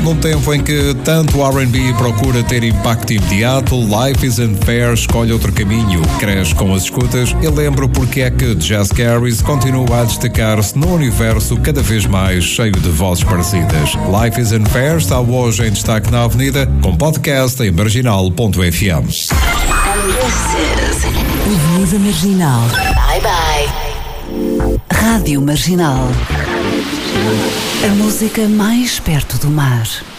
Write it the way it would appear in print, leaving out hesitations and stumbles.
Num tempo em que tanto o R&B procura ter impacto imediato, Life Isn't Fair escolhe outro caminho, cresce com as escutas e lembra porque é que Jazz Garris continua a destacar-se num universo cada vez mais cheio de vozes parecidas. Life Isn't Fair está hoje em destaque na Avenida, com podcast em marginal.fm. Avenida Marginal. Bye bye. Rádio Marginal. A música mais perto do mar.